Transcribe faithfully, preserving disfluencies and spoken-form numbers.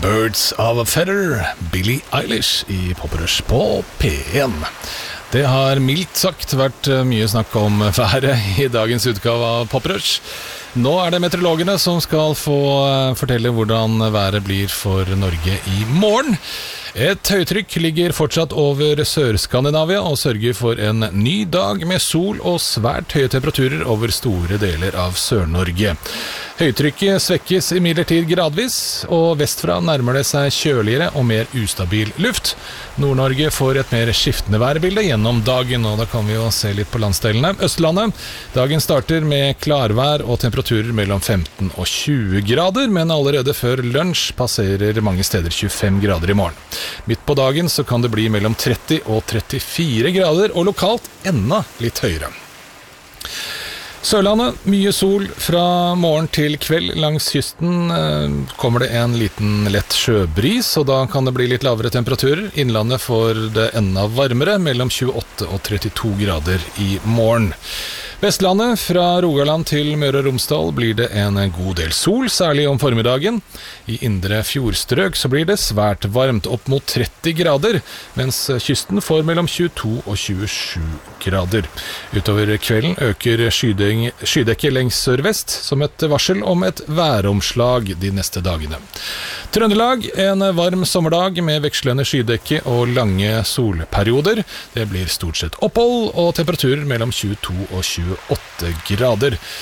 Birds of a Feather, Billie Eilish i Poprush på P én. Det har mildt sagt vært mye snakk om været i dagens utgave av Poprush. Nå er det meteorologene som skal få fortelle hvordan været blir for Norge i morgen. Et høytrykk ligger fortsatt over Sør-Skandinavia og sørger for en ny dag med sol og svært høye temperaturer over store deler av Sør-Norge. Høytrykket svekkes imidlertid gradvis, og vestfra nærmer det seg kjøligere og mer ustabil luft. Nord-Norge får et mer skiftende værbilde gjennom dagen, og da kan vi jo se litt på landsdelene. Østlandet, dagen starter med klarvær og temperaturer mellom femten og tjue grader, men allerede før lunsj passerer mange steder tjuefem grader i morgen. Midt på dagen så kan det bli mellom tretti og trettifire grader, og lokalt enda litt høyere. Sørlandet, mye sol fra morgen til kveld. Langs kysten eh, kommer det en liten lett sjøbris, og da kan det bli litt lavere temperaturer. Innlandet får det enda varmere, mellom tjueåtte og trettito grader i morgen. Vestlandet, fra Rogaland til Møre og Romsdal, blir det en god del sol, særlig om formiddagen. I indre fjordstrøk så blir det svært varmt, opp mot tretti grader, mens kysten får mellom tjueto og tjuesju grader. Utover kvelden øker skydekket lengs sørvest, som et varsel om et væromslag de neste dagene. Trøndelag, en varm sommerdag med vekslende skydekke og lange solperioder. Det blir stort sett opphold og temperaturer mellom tjueto og tjueåtte grader.